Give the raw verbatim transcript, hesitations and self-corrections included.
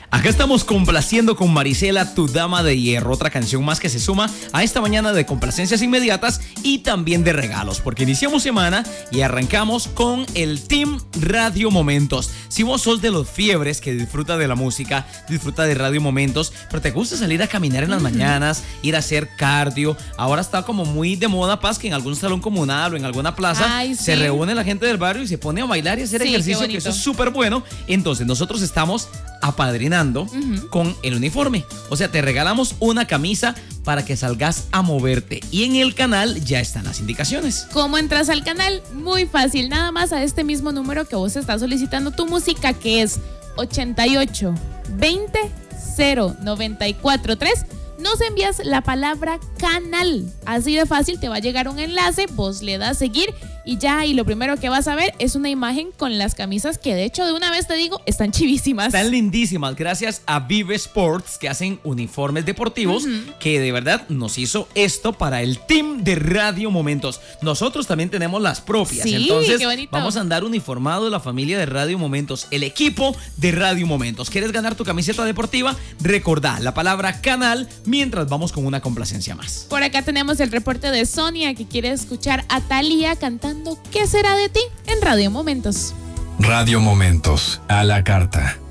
Acá estamos complaciendo con Marisela, tu dama de hierro, otra canción más que se suma a esta mañana de complacencias inmediatas y también de regalos, porque iniciamos semana y arrancamos con el Team Radio Momentos. Si vos sos de los fiebres que disfruta de la música, disfruta de Radio Momentos, pero te gusta salir a caminar en las mañanas, ir a hacer cardio, ahora está como muy de moda, Paz, que en algún salón comunal o en alguna plaza Ay, sí. se reúne la gente del barrio y se pone a bailar y hacer Sí, ejercicio, qué que bonito. eso es súper bueno. Entonces nosotros estamos apadrinando uh-huh. con el uniforme, o sea, te regalamos una camisa para que salgas a moverte y en el canal ya están las indicaciones. ¿Cómo entras al canal? Muy fácil, nada más a este mismo número que vos estás solicitando tu música, que es ochenta y ocho veinte cero noventa y cuatro tres. Nos envías la palabra canal, así de fácil, te va a llegar un enlace, vos le das seguir y ya, y lo primero que vas a ver es una imagen con las camisas que de hecho de una vez te digo, están chivísimas. Están lindísimas, gracias a Vive Sports, que hacen uniformes deportivos, uh-huh. que de verdad nos hizo esto para el team de Radio Momentos. Nosotros también tenemos las propias, sí, entonces qué bonito. Vamos a andar uniformados la familia de Radio Momentos, el equipo de Radio Momentos. ¿Quieres ganar tu camiseta deportiva? Recordá la palabra canal mientras vamos con una complacencia más. Por acá tenemos el reporte de Sonia, que quiere escuchar a Thalía cantando ¿Qué será de ti? En Radio Momentos. Radio Momentos, a la carta.